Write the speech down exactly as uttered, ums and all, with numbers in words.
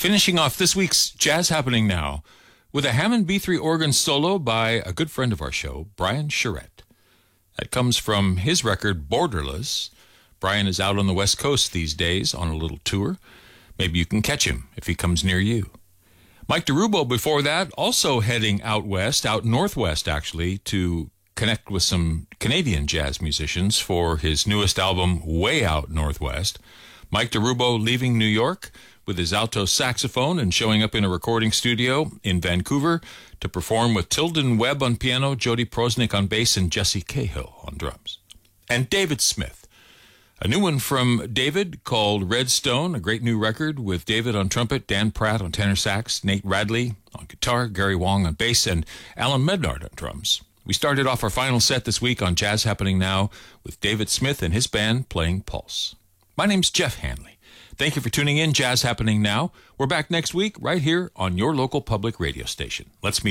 Finishing off this week's Jazz Happening Now with a Hammond B three organ solo by a good friend of our show, Brian Charette. That comes from his record, Borderless. Brian is out on the West Coast these days on a little tour. Maybe you can catch him if he comes near you. Mike DeRubo before that, also heading out west, out northwest actually, to connect with some Canadian jazz musicians for his newest album, Way Out Northwest. Mike DeRubo leaving New York with his alto saxophone and showing up in a recording studio in Vancouver to perform with Tilden Webb on piano, Jody Prosnick on bass, and Jesse Cahill on drums. And David Smith. A new one from David called Redstone, a great new record with David on trumpet, Dan Pratt on tenor sax, Nate Radley on guitar, Gary Wong on bass, and Alan Mednard on drums. We started off our final set this week on Jazz Happening Now with David Smith and his band playing Pulse. My name's Jeff Hanley. Thank you for tuning in, Jazz Happening Now. We're back next week right here on your local public radio station. Let's meet